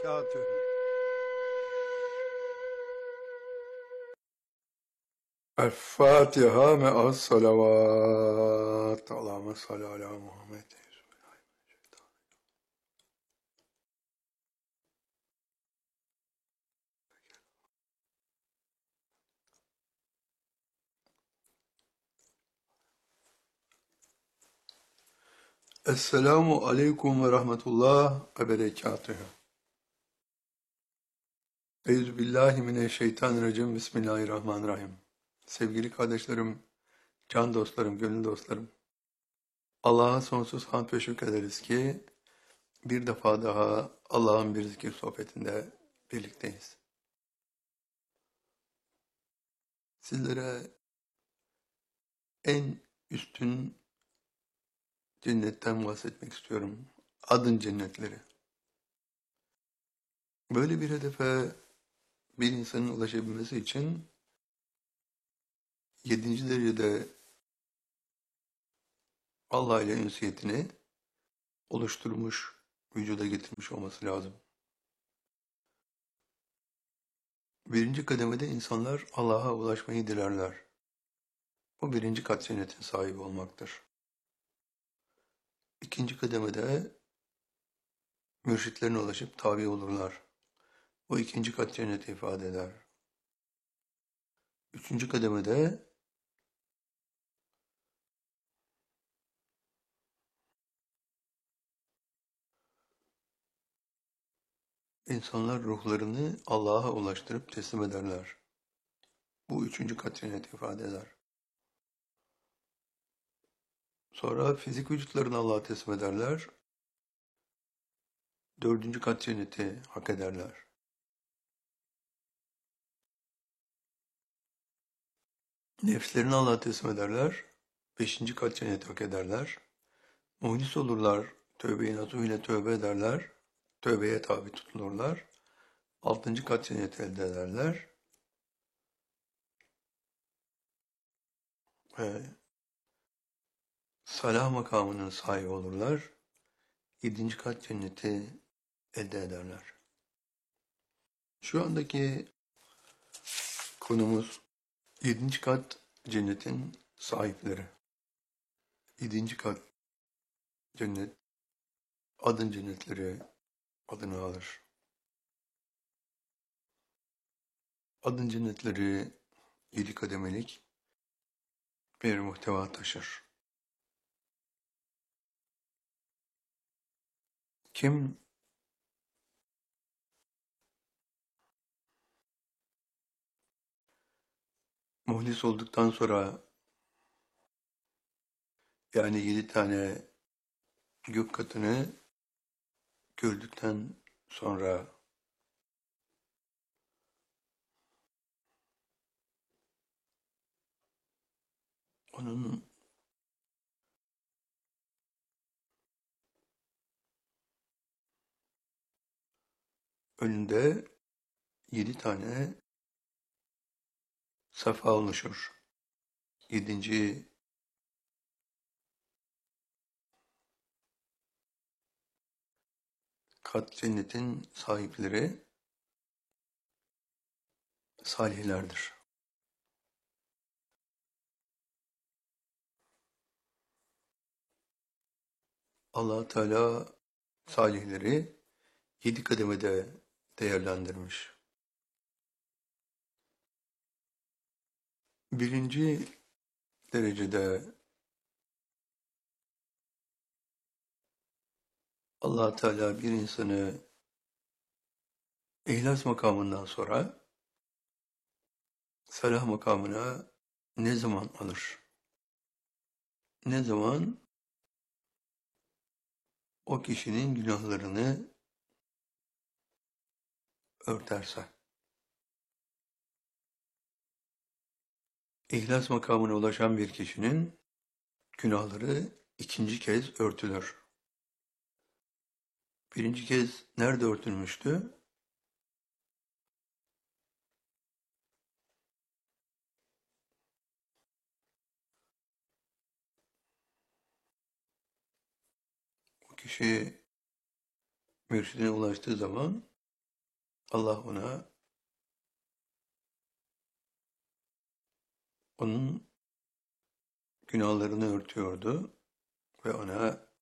وبركاته. الفاتحة مع الصلوات. اللهم صل على محمد. Esselamu Aleyküm ve Rahmetullah ve Berekatühü. Euzubillahimineşşeytanirracim. Bismillahirrahmanirrahim. Sevgili kardeşlerim, can dostlarım, gönül dostlarım. Allah'a sonsuz hamd ve şükrederiz ki bir defa daha Allah'ın bir zikir sohbetinde birlikteyiz. Sizlere en üstün cennetten bahsetmek istiyorum. Adın cennetleri. Böyle bir hedefe bir insanın ulaşabilmesi için 7. derecede Allah ile ünsiyetini oluşturmuş, vücuda getirmiş olması lazım. Birinci kademede insanlar Allah'a ulaşmayı dilerler. Bu birinci kat cennetin sahibi olmaktır. İkinci kademede mürşitlerine ulaşıp tabi olurlar. Bu ikinci kat cenneti ifade eder. Üçüncü kademede insanlar ruhlarını Allah'a ulaştırıp teslim ederler. Bu üçüncü kat cenneti ifade eder. Sonra fizik vücutlarını Allah'a teslim ederler. Dördüncü kat cenneti hak ederler. Nefslerini Allah'a teslim ederler. Beşinci kat cenneti hak ederler. Muhlis olurlar. Tövbe-i nasuh ile tövbe ederler. Tövbeye tabi tutulurlar. Altıncı kat cenneti elde ederler. Ve salah makamının sahibi olurlar. Yedinci kat cenneti elde ederler. Şu andaki konumuz yedinci kat cennetin sahipleri. Yedinci kat cennet, adın cennetleri adını alır. Adın cennetleri 7 kademelik bir muhteva taşır. Kim muhlis olduktan sonra, yani 7 tane gök katını gördükten sonra onun önünde 7 tane safa oluşur. 7. kat cennetin sahipleri salihlerdir. Allah Teala salihleri 7 kademede değerlendirmiş. Birinci derecede Allah Teala bir insanı İhlas makamından sonra salah makamına ne zaman alır? Ne zaman o kişinin günahlarını örterse. İhlas makamına ulaşan bir kişinin günahları ikinci kez örtülür. Birinci kez nerede örtülmüştü? O kişi mürşidine ulaştığı zaman Allah ona onun günahlarını örtüyordu ve ona